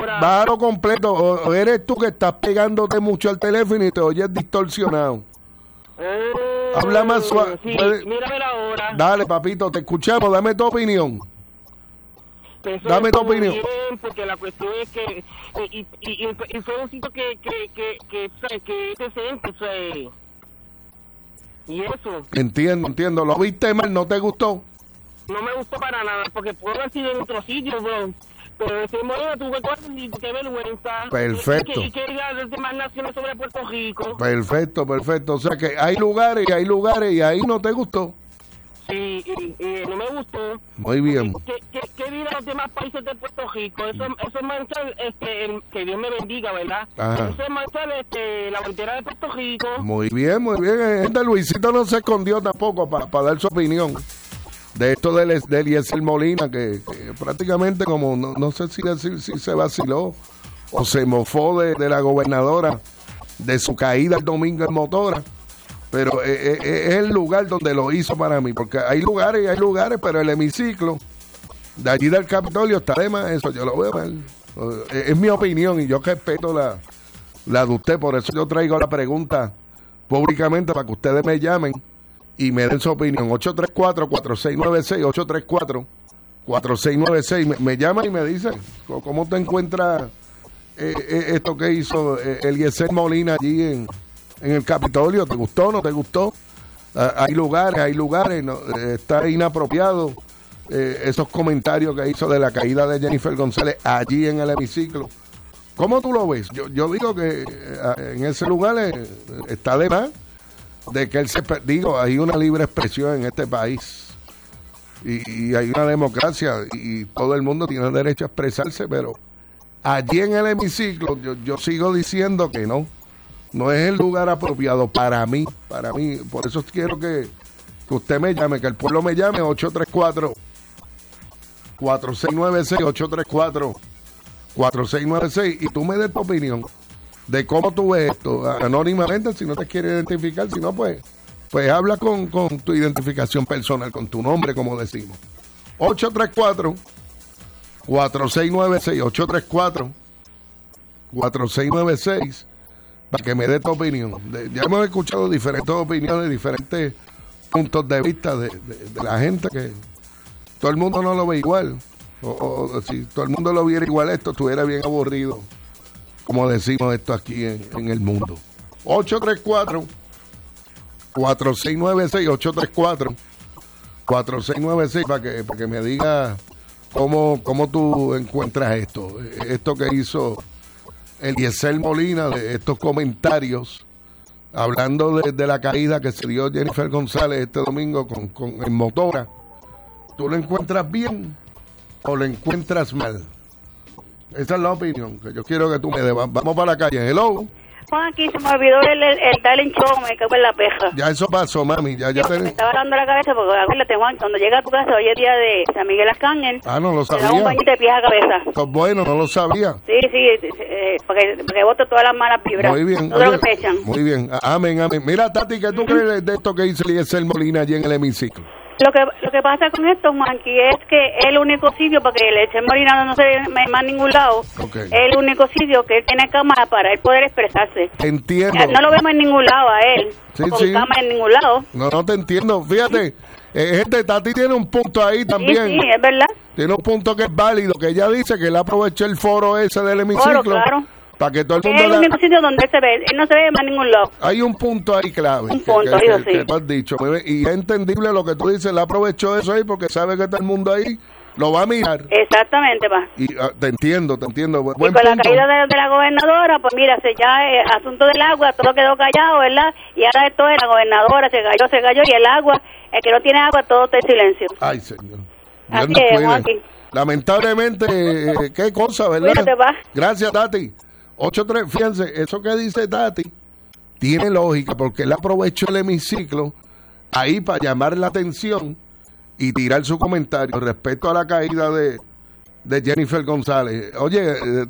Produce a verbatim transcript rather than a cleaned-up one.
ahora. bájalo completo, o, o eres tú que estás pegándote mucho al teléfono y te oyes distorsionado. Eh, Habla más suave. Sí, Puede- mírame ahora. Dale, papito, te escuchamos, dame tu opinión. Pensó Dame tu todo opinión. bien, porque la cuestión es que eh, y, y, y, y fue un sitio que que que que, que, que es decente, o sea, y eso Entiendo, entiendo. ¿Lo viste mal? ¿No te gustó? no me gustó para nada, porque puedo haber sido en otro sitio, bro. Pero ese moreno tuve cosas y qué vergüenza. Perfecto. Y, y, y que diga las demás naciones sobre Puerto Rico. Perfecto, perfecto. O sea que hay lugares y hay lugares y ahí no te gustó. Sí, y, y no me gustó. Muy bien. ¿Qué, qué, qué dirán los demás países de Puerto Rico? Eso, eso es manchar, este, el- que Dios me bendiga, ¿verdad? Ajá. Eso es manchar este, la bandera de Puerto Rico. Muy bien, muy bien. Este Luisito no se escondió tampoco para dar su opinión de esto del, de Eliezer Molina, que, que prácticamente como, no, no sé si decir si se vaciló o se mofó de, de la gobernadora, de su caída el domingo en motora. Pero eh, eh, eh, es el lugar donde lo hizo para mí, porque hay lugares y hay lugares, pero el hemiciclo de allí del Capitolio está de más, eso yo lo veo mal. Eh, Es mi opinión y yo respeto la, la de usted, por eso yo traigo la pregunta públicamente para que ustedes me llamen y me den su opinión. ocho tres cuatro, cuatro seis nueve seis, ocho tres cuatro, cuatro seis nueve seis, me, me llama y me dice ¿cómo, cómo te encuentras eh, eh, esto que hizo eh, Eliezer Molina allí en, en el Capitolio? ¿Te gustó o no te gustó? Ah, hay lugares, hay lugares, no, eh, está inapropiado eh, esos comentarios que hizo de la caída de Jennifer González allí en el hemiciclo. ¿Cómo tú lo ves? Yo, yo digo que eh, en ese lugar eh, está de más de que él se... pe- Digo, hay una libre expresión en este país y, y hay una democracia y todo el mundo tiene derecho a expresarse, pero allí en el hemiciclo yo, yo sigo diciendo que no, no es el lugar apropiado para mí, para mí. Por eso quiero que, que usted me llame, que el pueblo me llame, ocho tres cuatro, cuatro seis nueve seis, ocho tres cuatro, cuatro seis nueve seis, y tú me des tu opinión de cómo tú ves esto, anónimamente, si no te quieres identificar, si no, pues, pues habla con, con tu identificación personal, con tu nombre, como decimos. ocho tres cuatro, cuatro seis nueve seis, ocho tres cuatro, cuatro seis nueve seis, para que me dé tu opinión. De- ya hemos escuchado diferentes opiniones, diferentes puntos de vista de, de- de la gente, que todo el mundo no lo ve igual. O, o- o si todo el mundo lo viera igual, esto estuviera bien aburrido, como decimos esto aquí en, en el mundo. ocho tres cuatro, cuatro seis nueve seis, ocho tres cuatro, cuatro seis nueve seis, para que, para que me diga cómo, cómo tú encuentras esto. Esto que hizo Eliezer Molina, de estos comentarios, hablando de, de la caída que se dio Jennifer González este domingo con, con en motora. ¿Tú lo encuentras bien o lo encuentras mal? Esa es la opinión que yo quiero que tú me des. Va- Vamos para la calle. Hello. Juan, aquí se me olvidó el, el, el talent show, me cago en la peja. Ya eso pasó, mami. Ya, ya Me tenés. estaba dando la cabeza porque acuérdate, Juan, cuando llega a tu casa hoy es día de San Miguel Arcángel, Ah, no lo te da un sabía. bañito de pies a cabeza. Pues bueno, no lo sabía. Sí, sí, eh, porque, porque boto todas las malas vibras. Muy bien. Todo lo Oye, que me echan. muy bien. Amén, amén. Mira, Tati, ¿qué tú crees de esto que dice Eliezer Molina allí en el hemiciclo? Lo que lo que pasa con esto, Juanqui, es que es el único sitio, porque el Eliezer Molina no se ve más en ningún lado, Ok. es el único sitio que él tiene cámara para él poder expresarse. Entiendo. No lo vemos en ningún lado a él, Sí, con sí. cámara en ningún lado. No, no te entiendo. Fíjate, eh, este Tati tiene un punto ahí Sí, también. sí, es verdad. Tiene un punto que es válido, que ella dice que él aprovechó el foro ese del hemiciclo claro. para que todo el Es mundo... el la- único sitio donde él se ve, él no se ve más en ningún lado. Hay un punto ahí clave. Un que- punto, que, eso que- sí. que tú has dicho. Muy bien. Y es entendible lo que tú dices. Él aprovechó eso ahí porque sabe que todo el mundo ahí lo va a mirar. Exactamente, pa. Y ah, te entiendo, te entiendo. Bu- Y Buen con la punto. caída de, de la gobernadora, pues mira, se ya el asunto del agua, todo quedó callado, ¿verdad? Y ahora esto es la gobernadora, se cayó, se cayó, y el agua, el que no tiene agua, todo está en silencio. Ay, señor. Dios Así nos es, cuide. Joaquín. Lamentablemente, eh, qué cosa, ¿verdad? Cuídate, pa. Gracias, Tati. ocho tres, fíjense, eso que dice Tati tiene lógica porque él aprovechó el hemiciclo ahí para llamar la atención y tirar su comentario respecto a la caída de, de Jennifer González. Oye, eh,